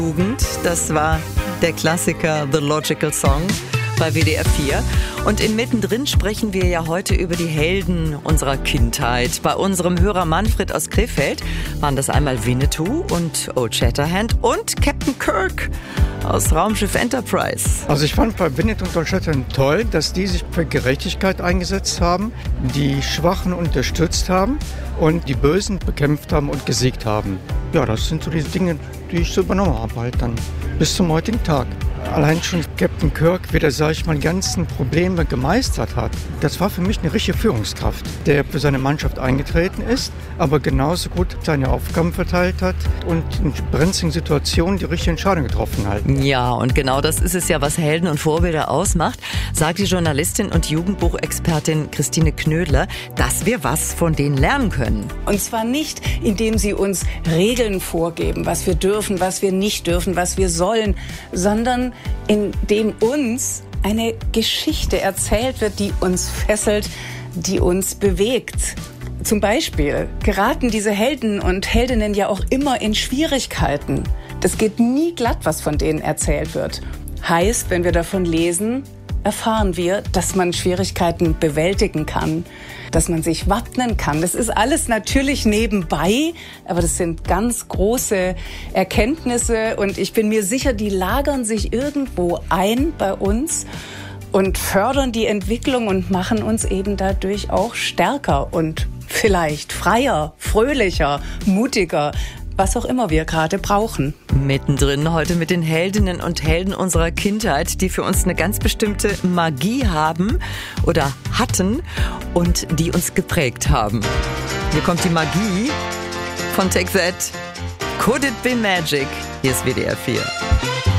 Jugend, das war der Klassiker The Logical Song bei WDR 4. Und im Mittendrin sprechen wir ja heute über die Helden unserer Kindheit. Bei unserem Hörer Manfred aus Krefeld waren das einmal Winnetou und Old Shatterhand und Captain Kirk aus Raumschiff Enterprise. Also ich fand bei Winnetou und Old Shatterhand toll, dass die sich für Gerechtigkeit eingesetzt haben, die Schwachen unterstützt haben und die Bösen bekämpft haben und gesiegt haben. Ja, das sind so die Dinge, die ich so übernommen habe halt dann bis zum heutigen Tag. Allein schon Captain Kirk, wie der, sag ich mal, die ganzen Probleme gemeistert hat. Das war für mich eine richtige Führungskraft, der für seine Mannschaft eingetreten ist, aber genauso gut seine Aufgaben verteilt hat und in brenzligen Situationen die richtige Entscheidung getroffen hat. Ja, und genau das ist es ja, was Helden und Vorbilder ausmacht, sagt die Journalistin und Jugendbuchexpertin Christine Knödler, dass wir was von denen lernen können. Und zwar nicht, indem sie uns Regeln vorgeben, was wir dürfen, was wir nicht dürfen, was wir sollen, sondern indem uns eine Geschichte erzählt wird, die uns fesselt, die uns bewegt. Zum Beispiel geraten diese Helden und Heldinnen ja auch immer in Schwierigkeiten. Das geht nie glatt, was von denen erzählt wird. Heißt, wenn wir davon lesen, erfahren wir, dass man Schwierigkeiten bewältigen kann, dass man sich wappnen kann. Das ist alles natürlich nebenbei, aber das sind ganz große Erkenntnisse und ich bin mir sicher, die lagern sich irgendwo ein bei uns und fördern die Entwicklung und machen uns eben dadurch auch stärker und vielleicht freier, fröhlicher, mutiger, was auch immer wir gerade brauchen. Mittendrin heute mit den Heldinnen und Helden unserer Kindheit, die für uns eine ganz bestimmte Magie haben oder hatten und die uns geprägt haben. Hier kommt die Magie von Take That. Could It Be Magic? Hier ist WDR 4.